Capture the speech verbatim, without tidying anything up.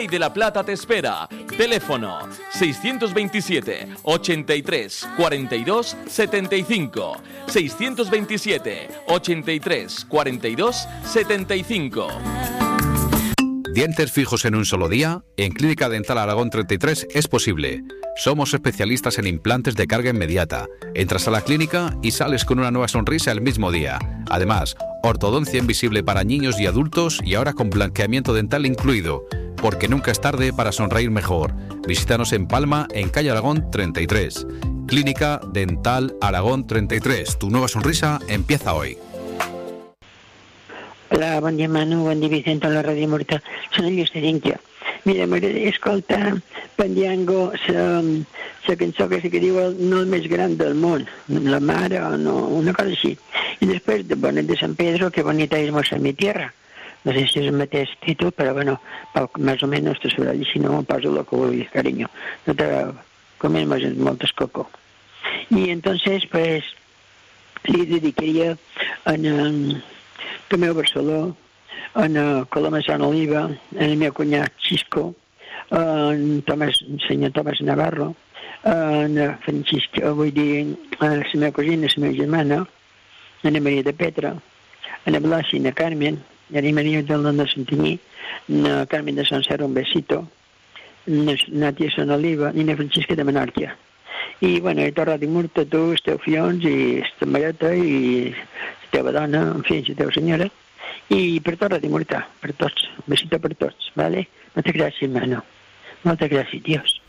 de la Plata te espera. Teléfono seiscientos veintisiete, ochenta y tres, cuarenta y dos, setenta y cinco. seiscientos veintisiete, ochenta y tres, cuarenta y dos, setenta y cinco. ¿Dientes fijos en un solo día? En Clínica Dental Aragón treinta y tres es posible. Somos especialistas en implantes de carga inmediata. Entras a la clínica y sales con una nueva sonrisa el mismo día. Además, ortodoncia invisible para niños y adultos y ahora con blanqueamiento dental incluido. Porque nunca es tarde para sonreír mejor. Visítanos en Palma, en calle Aragón treinta y tres. Clínica Dental Aragón treinta y tres. Tu nueva sonrisa empieza hoy. Hola, bon dia Manu, bon dia Vicent, a la Ràdio Morta. Soc el Lluís de Dinquia. Mira, m'agradaria escoltar Pandiango, la cançó que, que diu el no el més gran del món, la mare o no, una cosa així. I després de Bonet de San Pedro, que bonita és Mossa mi tierra. No sé si és el mateix títol, però bueno, més o menys te sabrà dir, si no, poso el que vulguis, carinyo. No te comemos moltes coco. I entonces, pues, li dedicaria en... en Tomeu Barceló, en uh, Coloma Sant Oliva, en el meu cunyat Xisco, en Tomàs, senyor Tomàs Navarro, en uh, Francisc, vull dir, en la meva cosina, la meva germana, en la Maria de Petra, en la Blasi, en la Carmen, en la Maria del Don de Santanyí, en la Carmen de Sant Serra, un besito, en la tia Sant Oliva, i en la Francisca de Menorquia. I, bueno, i torna a dir-te tu, els teus fions, i la mareta, i la teva dona, en fi, la teva senyora, i per torna a dir-te, per tots, un besito per tots, vale? Moltes gràcies, mano. Moltes gràcies, Dios.